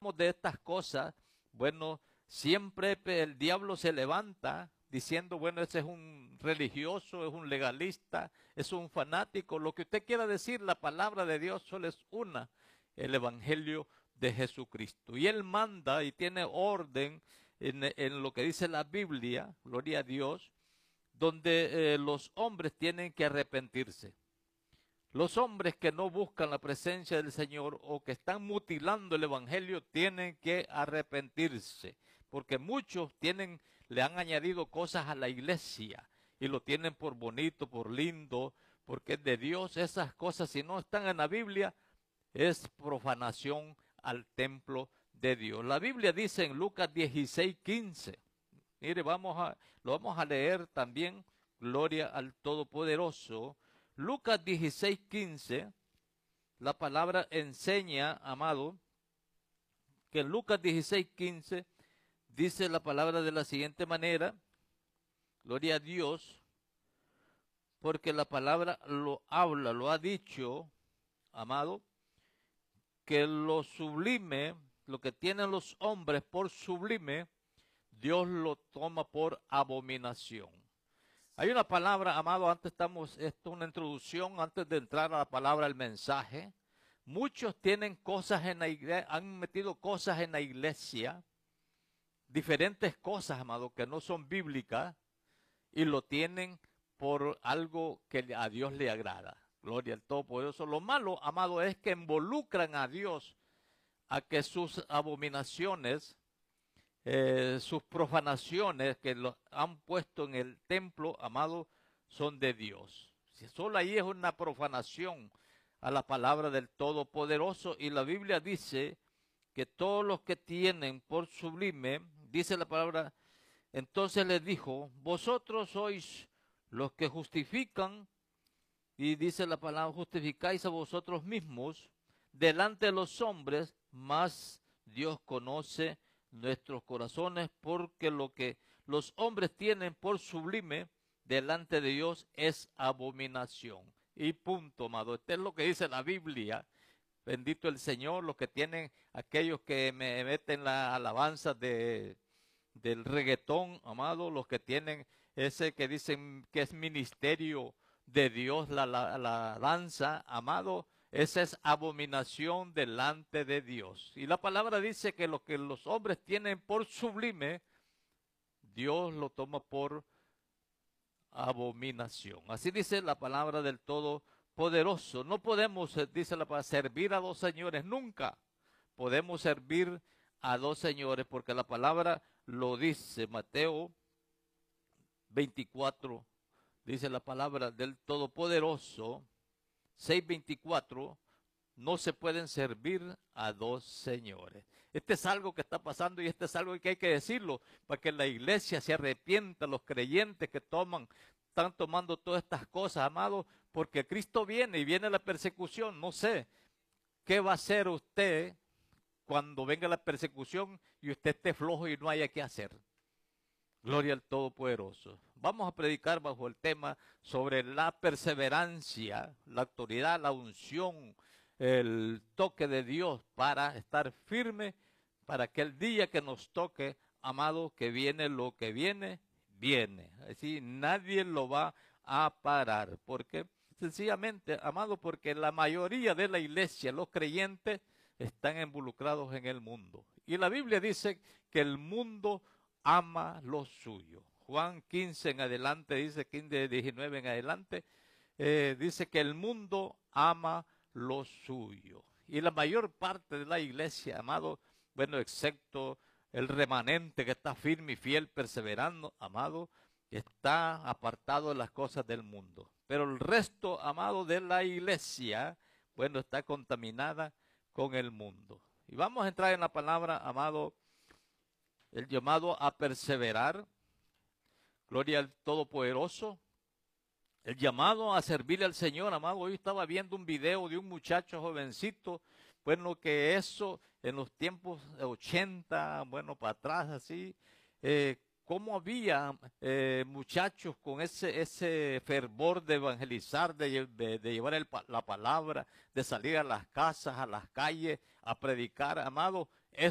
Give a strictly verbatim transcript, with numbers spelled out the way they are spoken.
de estas cosas, bueno, siempre el diablo se levanta diciendo, bueno, ese es un religioso, es un legalista, es un fanático. Lo que usted quiera decir, la palabra de Dios solo es una, el Evangelio de Jesucristo. Y Él manda y tiene orden en, en lo que dice la Biblia, gloria a Dios, donde eh, los hombres tienen que arrepentirse. Los hombres que no buscan la presencia del Señor o que están mutilando el Evangelio tienen que arrepentirse, porque muchos tienen, le han añadido cosas a la iglesia y lo tienen por bonito, por lindo, porque es de Dios. Esas cosas, si no están en la Biblia, es profanación al templo de Dios. La Biblia dice en Lucas dieciséis, quince, mire, vamos a, lo vamos a leer también, gloria al Todopoderoso. Lucas dieciséis, quince, la palabra enseña, amado, que en Lucas dieciséis, quince dice la palabra de la siguiente manera, gloria a Dios, porque la palabra lo habla, lo ha dicho, amado, que lo sublime, lo que tienen los hombres por sublime, Dios lo toma por abominación. Hay una palabra, amado, antes estamos, esto es una introducción, antes de entrar a la palabra, el mensaje. Muchos tienen cosas en la iglesia, han metido cosas en la iglesia, diferentes cosas, amado, que no son bíblicas, y lo tienen por algo que a Dios le agrada. Gloria al Todopoderoso. Lo malo, amado, es que involucran a Dios a que sus abominaciones, Eh, sus profanaciones que lo han puesto en el templo, amado, son de Dios. Si solo ahí es una profanación a la palabra del Todopoderoso, y la Biblia dice que todos los que tienen por sublime, dice la palabra, entonces les dijo, vosotros sois los que justifican, y dice la palabra, justificáis a vosotros mismos delante de los hombres, mas Dios conoce nuestros corazones, porque lo que los hombres tienen por sublime delante de Dios es abominación. Y punto, amado. Esto es lo que dice la Biblia. Bendito el Señor, los que tienen, aquellos que me meten la alabanza de, del reggaetón, amado, los que tienen ese que dicen que es ministerio de Dios, la, la, la danza, amado, esa es abominación delante de Dios. Y la palabra dice que lo que los hombres tienen por sublime, Dios lo toma por abominación. Así dice la palabra del Todopoderoso. No podemos, dice la palabra, servir a dos señores, nunca podemos servir a dos señores, porque la palabra lo dice, Mateo veinticuatro, dice la palabra del Todopoderoso, seis veinticuatro, no se pueden servir a dos señores. Este es algo que está pasando y este es algo que hay que decirlo para que la iglesia se arrepienta, los creyentes que toman, están tomando todas estas cosas, amados, porque Cristo viene y viene la persecución. No sé qué va a hacer usted cuando venga la persecución y usted esté flojo y no haya qué hacer. Gloria al Todopoderoso. Vamos a predicar bajo el tema sobre la perseverancia, la autoridad, la unción, el toque de Dios para estar firme, para que el día que nos toque, amado, que viene lo que viene, viene. Así nadie lo va a parar. ¿Por qué? Sencillamente, amado, porque la mayoría de la iglesia, los creyentes, están involucrados en el mundo. Y la Biblia dice que el mundo ama lo suyo. Juan quince en adelante, dice quince, diecinueve en adelante, eh, dice que el mundo ama lo suyo. Y la mayor parte de la iglesia, amado, bueno, excepto el remanente que está firme y fiel, perseverando, amado, está apartado de las cosas del mundo. Pero el resto, amado, de la iglesia, bueno, está contaminada con el mundo. Y vamos a entrar en la palabra, amado, el llamado a perseverar, gloria al Todopoderoso, el llamado a servirle al Señor, amado. Hoy estaba viendo un video de un muchacho jovencito, bueno, que eso en los tiempos ochenta, bueno, para atrás así, eh, cómo había eh, muchachos con ese ese fervor de evangelizar, de, de, de llevar el, la palabra, de salir a las casas, a las calles, a predicar, amado,